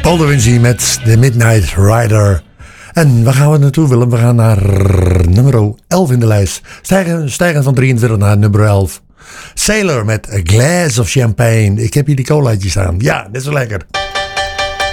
Paul de Vinci met The Midnight Rider. En waar gaan we naartoe, Willem? We gaan naar nummer 11 in de lijst. Stijgen van 23 naar nummer 11. Sailor met A Glass of Champagne. Ik heb hier die colaatjes staan. Ja, net zo lekker.